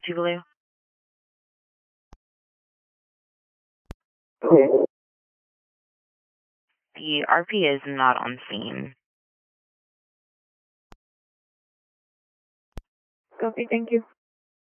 Tuvalu. Okay. The RP is not on scene. Copy, thank you.